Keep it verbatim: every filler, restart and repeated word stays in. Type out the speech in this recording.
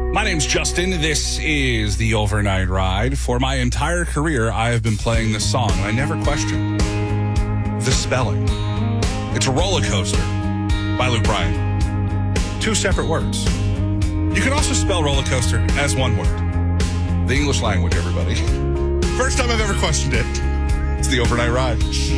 My name's Justin. This is the Overnight Ride. For my entire career, I have been playing this song, and I never questioned the spelling. It's a roller coaster by Luke Bryan. Two separate words. You can also spell roller coaster as one word. The English language, everybody. First time I've ever questioned it. It's the Overnight Ride.